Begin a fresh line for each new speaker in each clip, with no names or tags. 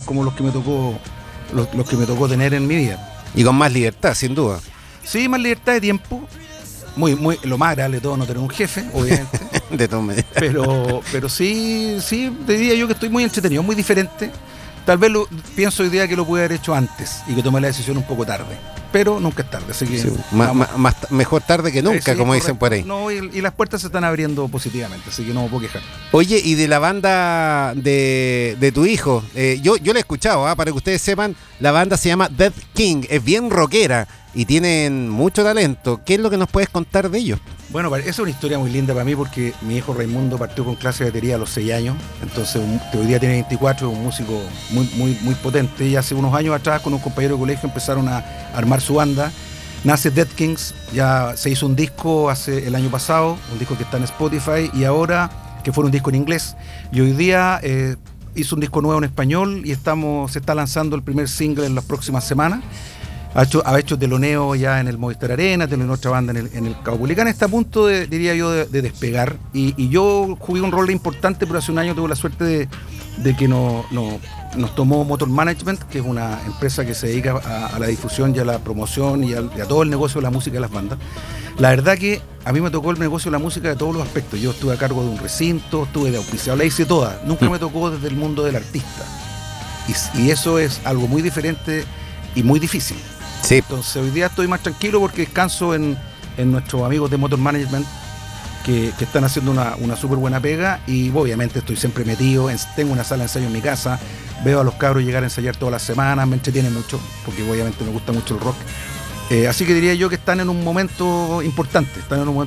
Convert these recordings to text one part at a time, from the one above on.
como los que me tocó, los que me tocó tener en mi vida.
Y con más libertad, sin duda.
Sí, más libertad de tiempo. Lo más agradable de todo no tener un jefe, obviamente.
De todas maneras.
Pero sí, diría yo que estoy muy entretenido, muy diferente. Tal vez pienso hoy día que lo pude haber hecho antes y que tomé la decisión un poco tarde. Pero nunca es tarde, así que...
Sí, mejor tarde que nunca,
sí,
como
correcto.
Dicen por ahí.
No, y las puertas se están abriendo positivamente, así que no me puedo quejar.
Oye, y de la banda de tu hijo, yo la he escuchado, para que ustedes sepan, la banda se llama Dead King, es bien rockera y tienen mucho talento. ¿Qué es lo que nos puedes contar de ellos?
Bueno, esa es una historia muy linda para mí porque mi hijo Raimundo partió con clase de batería a los 6 años, entonces hoy día tiene 24, es un músico muy potente, y hace unos años atrás con un compañero de colegio empezaron a armar su banda. Nace Dead Kings, ya se hizo un disco el año pasado, un disco que está en Spotify, y ahora que fue un disco en inglés, y hoy día hizo un disco nuevo en español y se está lanzando el primer single en las próximas semanas. Ha hecho teloneo ya en el Movistar Arena, teloneo otra banda en el Caupolicán, está a punto diría yo, de despegar, y yo jugué un rol importante, pero hace un año tuve la suerte de que nos tomó Motor Management, que es una empresa que se dedica a la difusión y a la promoción y a todo el negocio de la música de las bandas. La verdad que a mí me tocó el negocio de la música de todos los aspectos. Yo estuve a cargo de un recinto, estuve de auspiciador, la hice toda. Nunca me tocó desde el mundo del artista. Y eso es algo muy diferente y muy difícil.
Sí.
Entonces hoy día estoy más tranquilo porque descanso en nuestros amigos de Motor Management que están haciendo una súper buena pega, y obviamente estoy siempre metido, tengo una sala de ensayo en mi casa, veo a los cabros llegar a ensayar todas las semanas, me entretiene mucho porque obviamente me gusta mucho el rock. Así que diría yo que están en un momento importante,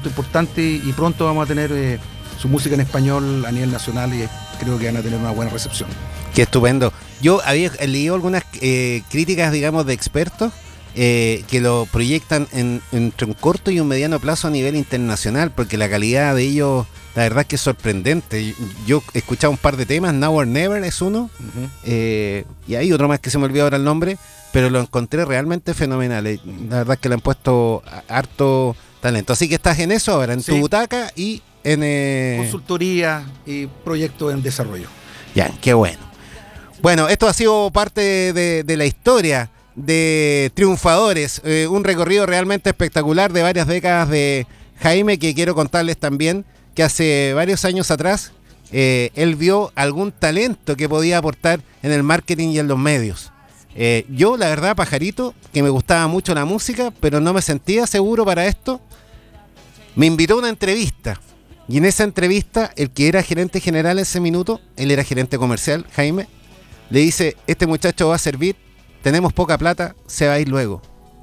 y pronto vamos a tener su música en español a nivel nacional, y creo que van a tener una buena recepción.
Qué estupendo. Yo había leído algunas críticas, digamos, de expertos que lo proyectan entre un corto y un mediano plazo a nivel internacional, porque la calidad de ellos, la verdad es que es sorprendente. Yo he escuchado un par de temas, Now or Never es uno, y hay otro más que se me olvidó ahora el nombre, pero lo encontré realmente fenomenal. La verdad es que le han puesto harto talento. Así que estás en eso ahora, en tu butaca y en...
consultoría y proyectos en desarrollo.
Ya, qué bueno. Bueno, esto ha sido parte de la historia de Triunfadores, un recorrido realmente espectacular de varias décadas de Jaime, que quiero contarles también que hace varios años atrás él vio algún talento que podía aportar en el marketing y en los medios. Yo, la verdad, pajarito, que me gustaba mucho la música, pero no me sentía seguro para esto, me invitó a una entrevista, y en esa entrevista el que era gerente general en ese minuto, él era gerente comercial, Jaime, le dice: este muchacho va a servir, tenemos poca plata, se va a ir luego.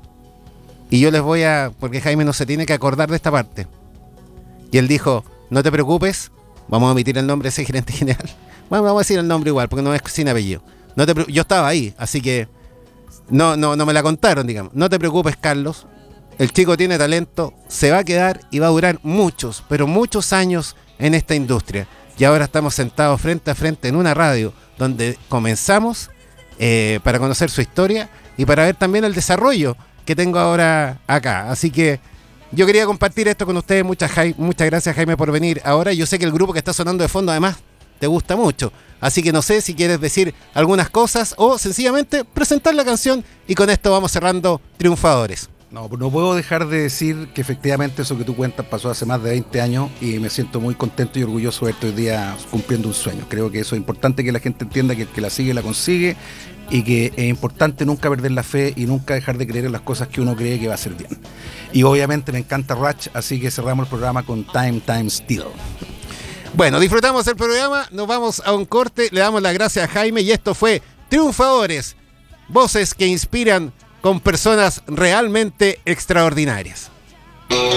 Y yo porque Jaime no se tiene que acordar de esta parte. Y él dijo: no te preocupes, vamos a omitir el nombre de ese gerente general. Bueno, vamos a decir el nombre igual, porque no es sin apellido. Yo estaba ahí, así que no me la contaron, digamos. No te preocupes, Carlos, el chico tiene talento, se va a quedar y va a durar muchos, pero muchos años en esta industria. Y ahora estamos sentados frente a frente en una radio donde comenzamos para conocer su historia y para ver también el desarrollo que tengo ahora acá. Así que yo quería compartir esto con ustedes. Muchas gracias, Jaime, por venir ahora. Yo sé que el grupo que está sonando de fondo además te gusta mucho, así que no sé si quieres decir algunas cosas o sencillamente presentar la canción, y con esto vamos cerrando Triunfadores.
No puedo dejar de decir que efectivamente eso que tú cuentas pasó hace más de 20 años, y me siento muy contento y orgulloso de verte hoy día cumpliendo un sueño. Creo que eso es importante, que la gente entienda que el que la sigue la consigue, y que es importante nunca perder la fe y nunca dejar de creer en las cosas que uno cree que va a hacer bien. Y obviamente me encanta Rush, así que cerramos el programa con Time Still.
Bueno, disfrutamos el programa, nos vamos a un corte, le damos las gracias a Jaime, y esto fue Triunfadores, voces que inspiran con personas realmente extraordinarias.